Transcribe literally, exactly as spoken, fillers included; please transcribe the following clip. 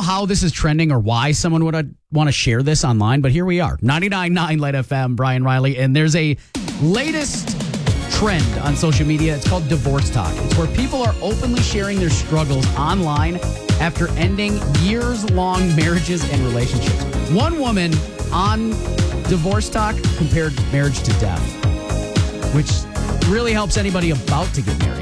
how this is trending or why someone would want to share this online, but here we are. ninety-nine point nine Light F M, Brian Riley, and there's a latest trend on social media. It's called Divorce Talk. It's where people are openly sharing their struggles online after ending years-long marriages and relationships. One woman on Divorce Talk compared marriage to death, which really helps anybody about to get married.